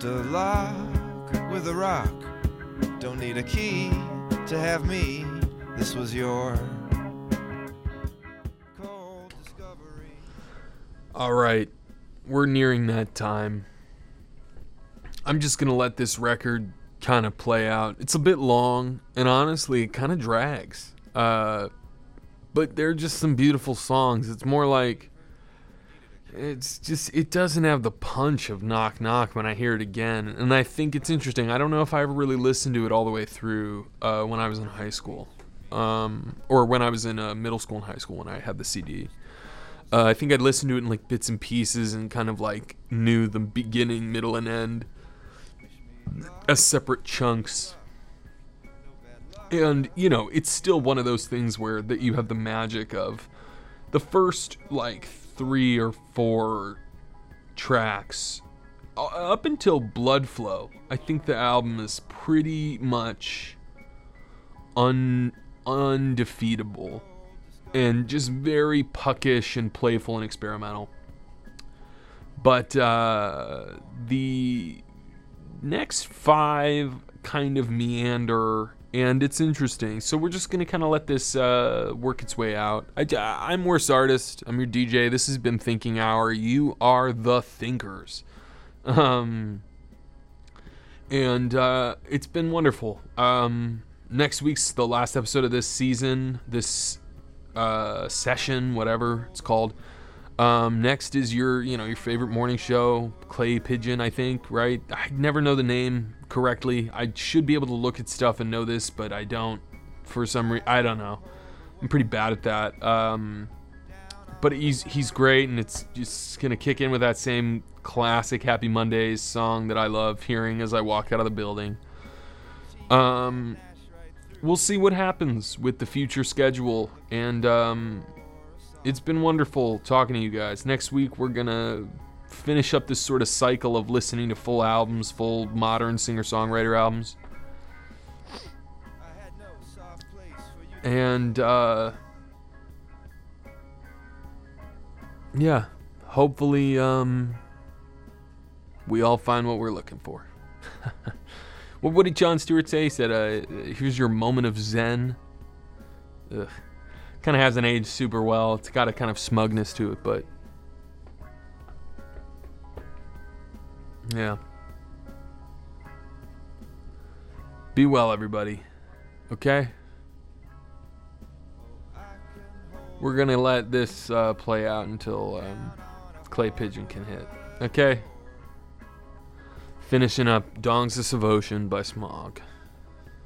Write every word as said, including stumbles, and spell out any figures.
A lock with a rock. Don't need a key to have me. This was your cold discovery. All right, we're nearing that time. I'm just gonna let this record kind of play out. It's a bit long, and honestly, it kind of drags. Uh, but they're just some beautiful songs. It's more like it's just it doesn't have the punch of Knock Knock when I hear it again, and I think it's interesting. I don't know if I ever really listened to it all the way through uh, when I was in high school, um, or when I was in uh, middle school and high school when I had the C D. Uh, I think I'd listened to it in like bits and pieces and kind of like knew the beginning, middle, and end as separate chunks. And, you know, it's still one of those things where that you have the magic of the first like three or four tracks uh, up until Blood Flow. I think the album is pretty much un undefeatable and just very puckish and playful and experimental. But uh, the next five kind of meander, and it's interesting. So we're just going to kind of let this uh, work its way out. I, I'm Worst Artist. I'm your D J. This has been Thinking Hour. You are the thinkers. Um, and uh, it's been wonderful. Um, next week's the last episode of this season, this uh, session, whatever it's called. Um, next is your, you know, your favorite morning show, Clay Pigeon, I think, right? I never know the name correctly. I should be able to look at stuff and know this, but I don't for some reason. I don't know. I'm pretty bad at that. Um, but he's he's great, and it's just gonna kick in with that same classic Happy Mondays song that I love hearing as I walk out of the building. Um, we'll see what happens with the future schedule, and um. It's been wonderful talking to you guys. Next week, we're going to finish up this sort of cycle of listening to full albums, full modern singer-songwriter albums. And, uh, yeah, hopefully um, we all find what we're looking for. What, what did Jon Stewart say? He said, uh, here's your moment of zen. Ugh. Kind of hasn't aged super well. It's got a kind of smugness to it, but yeah. Be well, everybody. Okay? We're gonna let this uh, play out until um, Clay Pigeon can hit. Okay? Finishing up Dongs of Devotion by Smog.